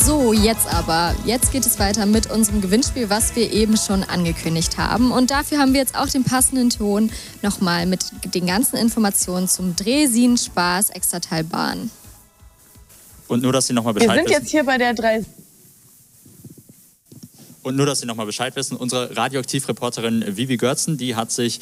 So, jetzt geht es weiter mit unserem Gewinnspiel, was wir eben schon angekündigt haben. Und dafür haben wir jetzt auch den passenden Ton nochmal mit den ganzen Informationen zum Draisinen-Spaß Extratalbahn. Und nur, dass Sie nochmal Bescheid wissen. Wir sind jetzt hier bei der 3. Und nur, dass Sie nochmal Bescheid wissen, unsere Radioaktivreporterin Vivi Görzen, die hat sich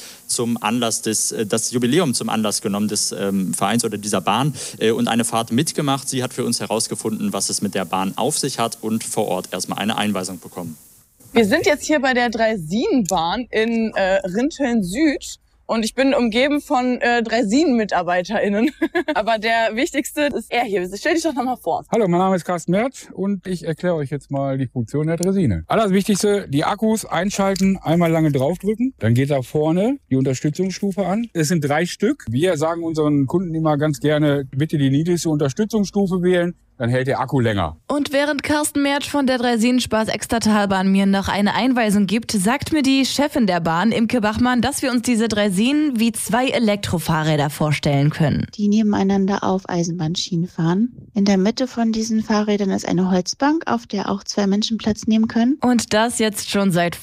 das Jubiläum zum Anlass genommen des Vereins oder dieser Bahn und eine Fahrt mitgemacht. Sie hat für uns herausgefunden, was es mit der Bahn auf sich hat und vor Ort erstmal eine Einweisung bekommen. Wir sind jetzt hier bei der Draisinen-Bahn in Rinteln Süd. Und ich bin umgeben von Draisinen-MitarbeiterInnen. Aber der wichtigste ist er hier. Stell dich doch nochmal vor. Hallo, mein Name ist Carsten Merz und ich erkläre euch jetzt mal die Funktion der Draisine. Allerwichtigste, die Akkus einschalten, einmal lange draufdrücken. Dann geht da vorne die Unterstützungsstufe an. Es sind 3 Stück. Wir sagen unseren Kunden immer ganz gerne, bitte die niedrigste Unterstützungsstufe wählen. Dann hält der Akku länger. Und während Carsten Merz von der Draisinen-Spaß Extratalbahn mir noch eine Einweisung gibt, sagt mir die Chefin der Bahn, Imke Bachmann, dass wir uns diese Draisinen wie 2 Elektrofahrräder vorstellen können. Die nebeneinander auf Eisenbahnschienen fahren. In der Mitte von diesen Fahrrädern ist eine Holzbank, auf der auch 2 Menschen Platz nehmen können. Und das jetzt schon seit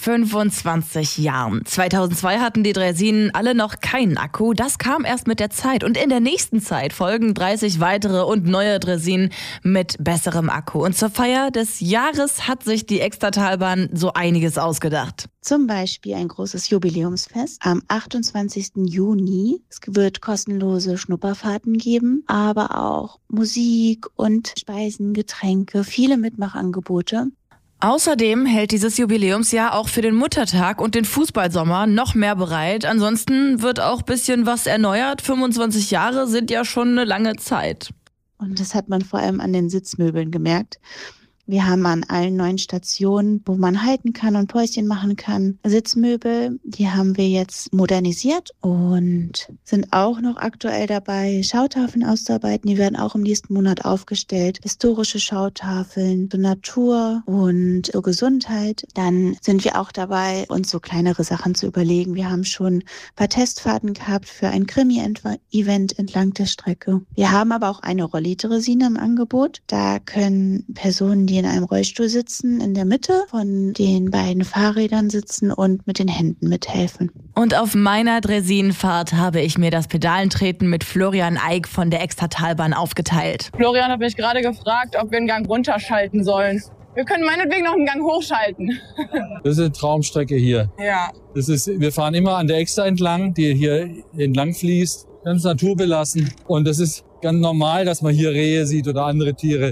25 Jahren. 2002 hatten die Draisinen alle noch keinen Akku. Das kam erst mit der Zeit. Und in der nächsten Zeit folgen 30 weitere und neue Draisinen mit besserem Akku. Und zur Feier des Jahres hat sich die Extratalbahn so einiges ausgedacht. Zum Beispiel ein großes Jubiläumsfest am 28. Juni. Es wird kostenlose Schnupperfahrten geben, aber auch Musik und Speisen, Getränke, viele Mitmachangebote. Außerdem hält dieses Jubiläumsjahr auch für den Muttertag und den Fußballsommer noch mehr bereit. Ansonsten wird auch ein bisschen was erneuert. 25 Jahre sind ja schon eine lange Zeit. Und das hat man vor allem an den Sitzmöbeln gemerkt. Wir haben an allen 9 Stationen, wo man halten kann und Päuschen machen kann, Sitzmöbel. Die haben wir jetzt modernisiert und sind auch noch aktuell dabei, Schautafeln auszuarbeiten. Die werden auch im nächsten Monat aufgestellt. Historische Schautafeln zur Natur und zur Gesundheit. Dann sind wir auch dabei, uns so kleinere Sachen zu überlegen. Wir haben schon ein paar Testfahrten gehabt für ein Krimi-Event entlang der Strecke. Wir haben aber auch eine Rolli-Draisine im Angebot. Da können Personen, die in einem Rollstuhl sitzen, in der Mitte von den beiden Fahrrädern sitzen und mit den Händen mithelfen. Und auf meiner Draisinenfahrt habe ich mir das Pedalentreten mit Florian Eick von der Extratalbahn aufgeteilt. Florian hat mich gerade gefragt, ob wir einen Gang runterschalten sollen. Wir können meinetwegen noch einen Gang hochschalten. Das ist eine Traumstrecke hier. Ja. Wir fahren immer an der Extra entlang, die hier entlang fließt, ganz naturbelassen. Und das ist ganz normal, dass man hier Rehe sieht oder andere Tiere.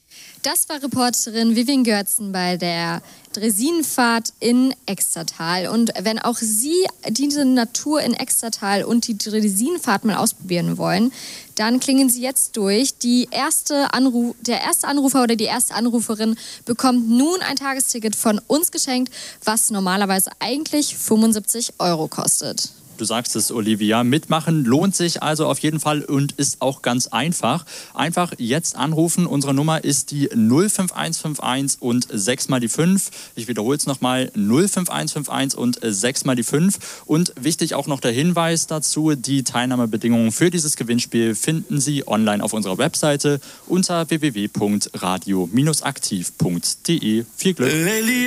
Das war Reporterin Vivian Görzen bei der Draisinenfahrt in Extratal. Und wenn auch Sie diese Natur in Extratal und die Draisinenfahrt mal ausprobieren wollen, dann klingen Sie jetzt durch. Der erste Anrufer oder die erste Anruferin bekommt nun ein Tagesticket von uns geschenkt, was normalerweise eigentlich 75 € kostet. Du sagst es, Olivia. Mitmachen lohnt sich also auf jeden Fall und ist auch ganz einfach. Einfach jetzt anrufen. Unsere Nummer ist die 05151 und 6 mal die 5. Ich wiederhole es nochmal. 05151 und 6 mal die 5. Und wichtig auch noch der Hinweis dazu, die Teilnahmebedingungen für dieses Gewinnspiel finden Sie online auf unserer Webseite unter www.radio-aktiv.de. Viel Glück!